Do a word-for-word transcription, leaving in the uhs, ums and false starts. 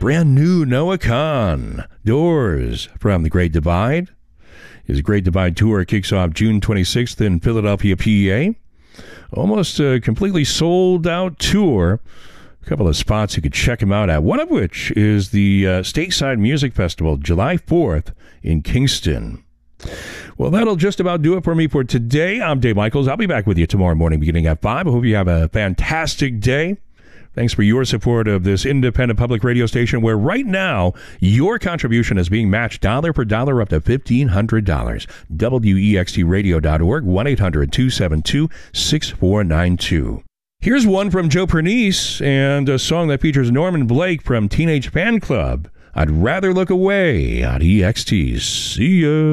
brand new Noah Kahan, Doors from The Great Divide. His Great Divide Tour kicks off June twenty-sixth in Philadelphia, P A. Almost a completely sold-out tour. A couple of spots you could check him out at, one of which is the uh, Stateside Music Festival, July fourth in Kingston. Well, that'll just about do it for me for today. I'm Dave Michaels. I'll be back with you tomorrow morning beginning at five. I hope you have a fantastic day. Thanks for your support of this independent public radio station where right now your contribution is being matched dollar per dollar up to fifteen hundred dollars. W E X T radio dot org, one eight hundred two seven two six four nine two. Here's one from Joe Pernice and a song that features Norman Blake from Teenage Fan Club. I'd Rather Look Away on E X T. See ya.